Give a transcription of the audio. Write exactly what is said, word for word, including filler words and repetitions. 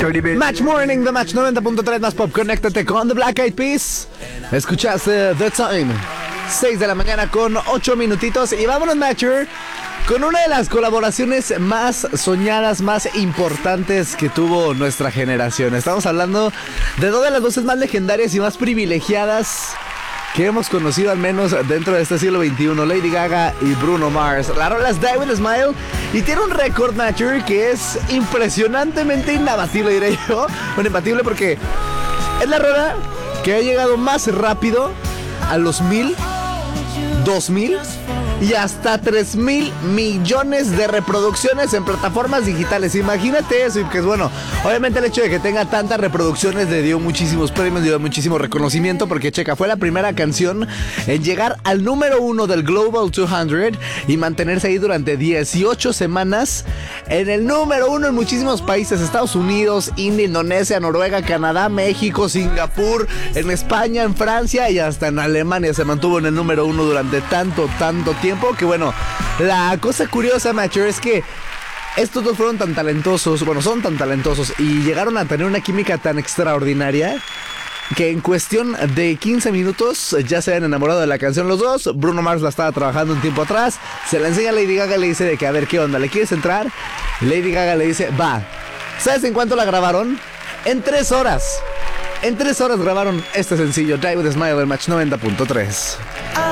Cardi B. Match Morning, The Match noventa punto tres más pop. Conéctate con The Black Eyed Peas. Escuchaste The Time. seis de la mañana con ocho minutitos. Y vámonos, Matcher, con una de las colaboraciones más soñadas, más importantes que tuvo nuestra generación. Estamos hablando de dos de las voces más legendarias y más privilegiadas que hemos conocido, al menos dentro de este siglo veintiuno, Lady Gaga y Bruno Mars. La rola es Die With a Smile y tiene un récord, Matcher, que es impresionantemente inabatible, diré yo. Bueno, imbatible porque es la rola que ha llegado más rápido a los mil, dos mil y hasta tres mil millones de reproducciones en plataformas digitales. Imagínate eso. Y que es bueno, obviamente el hecho de que tenga tantas reproducciones le dio muchísimos premios, le dio muchísimo reconocimiento, porque checa, fue la primera canción en llegar al número uno del Global doscientos y mantenerse ahí durante dieciocho semanas en el número uno en muchísimos países: Estados Unidos, India, Indonesia, Noruega, Canadá, México, Singapur, en España, en Francia y hasta en Alemania se mantuvo en el número uno durante tanto, tanto tiempo. Tiempo que bueno, la cosa curiosa, Matcher, es que estos dos fueron tan talentosos, bueno, son tan talentosos y llegaron a tener una química tan extraordinaria que en cuestión de quince minutos ya se habían enamorado de la canción los dos. Bruno Mars la estaba trabajando un tiempo atrás, se la enseña a Lady Gaga y le dice de que a ver qué onda, ¿le quieres entrar? Y Lady Gaga le dice, va. ¿Sabes en cuánto la grabaron? En tres horas. En tres horas grabaron este sencillo, Die With a Smile, del Match noventa punto tres.